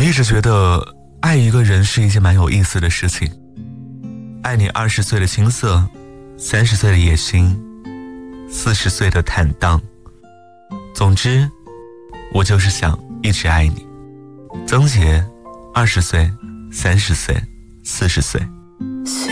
一直觉得爱一个人是一件蛮有意思的事情，爱你20岁的青涩，30岁的野心，40岁的坦荡。总之我就是想一直爱你。曾洁，20岁、30岁、40岁。